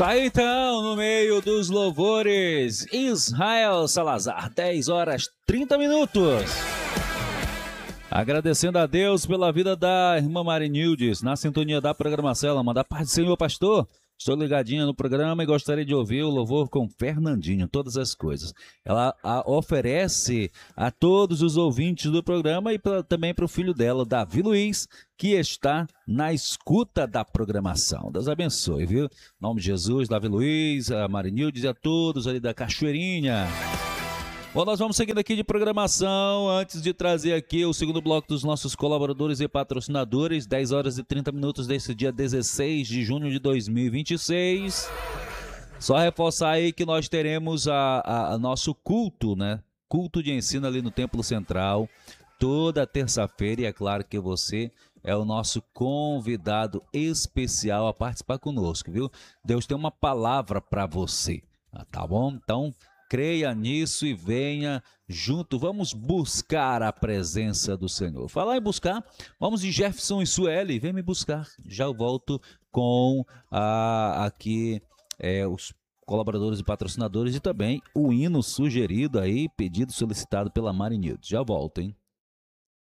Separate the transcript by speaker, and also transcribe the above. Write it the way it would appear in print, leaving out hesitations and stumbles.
Speaker 1: Está aí então, no meio dos louvores, Israel Salazar, 10 horas 30 minutos. Agradecendo a Deus pela vida da irmã Marinildes, na sintonia da programação. Ela manda: paz do Senhor, pastor. Estou ligadinha no programa e gostaria de ouvir o louvor com Fernandinho, todas as coisas. Ela oferece a todos os ouvintes do programa e também para o filho dela, Davi Luiz, que está na escuta da programação. Deus abençoe, viu? Em nome de Jesus, Davi Luiz, a Marinildes e a todos ali da Cachoeirinha. Bom, nós vamos seguindo aqui de programação, antes de trazer aqui o segundo bloco dos nossos colaboradores e patrocinadores, 10 horas e 30 minutos desse dia 16 de junho de 2026. Só reforçar aí que nós teremos a nosso culto, né? Culto de ensino ali no Templo Central, toda terça-feira, e é claro que você é o nosso convidado especial a participar conosco, viu? Deus tem uma palavra para você, tá bom? Então, creia nisso e venha junto, vamos buscar a presença do Senhor. Falar em buscar, vamos de Jefferson e Sueli, vem me buscar. Já eu volto com aqui os colaboradores e patrocinadores e também o hino sugerido aí, pedido solicitado pela Marinildes. Já volto, hein?